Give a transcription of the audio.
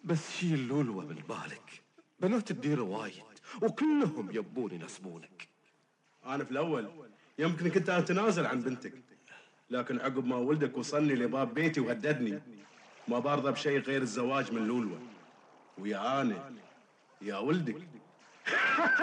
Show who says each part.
Speaker 1: بس شيل لولوة من بالك، بنات الديرة وايد وكلهم يبون ينسبونك.
Speaker 2: أنا في الأول يمكن كنت أتنازل عن بنتك، لكن عقب ما ولدك وصلني لباب بيتي وهددني ما برضى بشيء غير الزواج من لولوة. ويا أنا يا ولدك